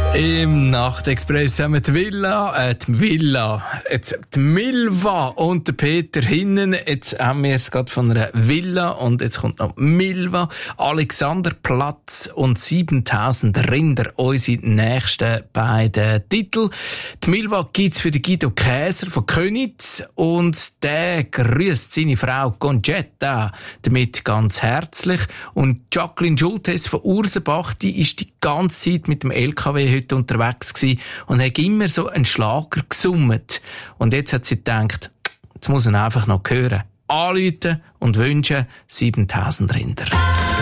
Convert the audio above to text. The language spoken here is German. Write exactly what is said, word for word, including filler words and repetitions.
Im Nachtexpress haben wir die Villa, äh, die Villa, jetzt die Milva und der Peter hinten. Jetzt haben wir es gerade von einer Villa und jetzt kommt noch Milva, Alexanderplatz und siebentausend Rinder, unsere nächsten beiden Titel. Die Milva gibt's für den Guido Käser von Könitz und der grüßt seine Frau Concetta damit ganz herzlich. Und Jacqueline Schultes von Ursenbach, die ist die ganze Zeit mit dem L K W heute unterwegs gewesen und hat immer so einen Schlager gesummt. Und jetzt hat sie gedacht, jetzt muss er einfach noch hören. Anrufen und wünschen siebentausend Rinder.